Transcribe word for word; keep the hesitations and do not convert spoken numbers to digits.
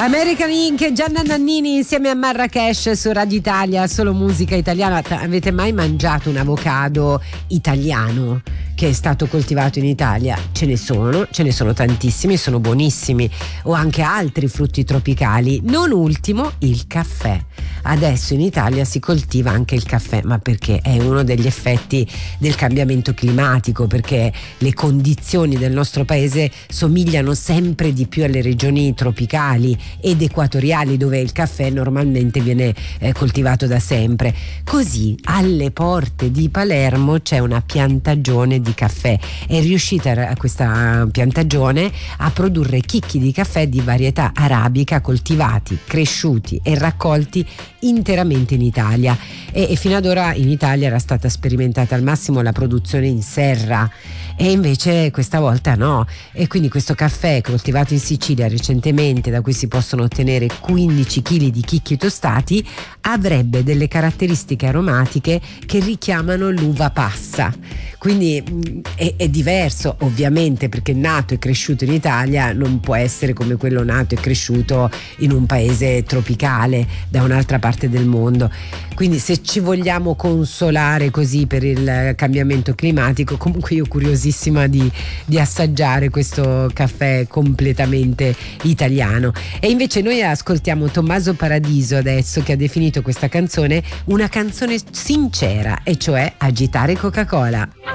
American Ink e Gianna Nannini insieme a Marrakesh su Radio Italia, solo musica italiana. Avete mai mangiato un avocado italiano che è stato coltivato in Italia? Ce ne sono, ce ne sono tantissimi, sono buonissimi, o anche altri frutti tropicali, non ultimo il caffè. Adesso in Italia si coltiva anche il caffè, ma perché è uno degli effetti del cambiamento climatico, perché le condizioni del nostro paese somigliano sempre di più alle regioni tropicali ed equatoriali, dove il caffè normalmente viene eh, coltivato da sempre. Così alle porte di Palermo c'è una piantagione di caffè. È riuscita a questa piantagione a produrre chicchi di caffè di varietà arabica coltivati, cresciuti e raccolti interamente in Italia, e, e fino ad ora in Italia era stata sperimentata al massimo la produzione in serra, e invece questa volta no, e quindi questo caffè coltivato in Sicilia recentemente, da cui si possono ottenere quindici chili di chicchi tostati, avrebbe delle caratteristiche aromatiche che richiamano l'uva passa. Quindi mh, è, è diverso ovviamente, perché nato e cresciuto in Italia non può essere come quello nato e cresciuto in un paese tropicale da un'altra parte del mondo. Quindi se ci vogliamo consolare così per il cambiamento climatico, comunque io curiosissima di, di assaggiare questo caffè completamente italiano. E invece noi ascoltiamo Tommaso Paradiso adesso, che ha definito questa canzone una canzone sincera, e cioè Agitare Coca-Cola.